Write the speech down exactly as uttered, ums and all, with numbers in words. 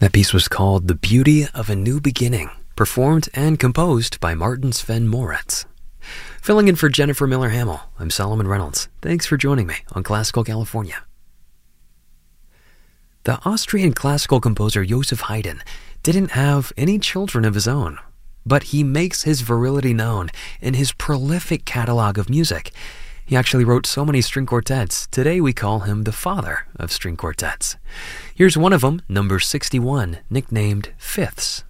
That piece was called The Beauty of a New Beginning, performed and composed by Martin Sven Moritz. Filling in for Jennifer Miller Hamill, I'm Solomon Reynolds. Thanks for joining me on Classical California. The Austrian classical composer Joseph Haydn didn't have any children of his own, but he makes his virility known in his prolific catalog of music. He actually wrote so many string quartets, today we call him the father of string quartets. Here's one of them, number sixty-one, nicknamed Fifths.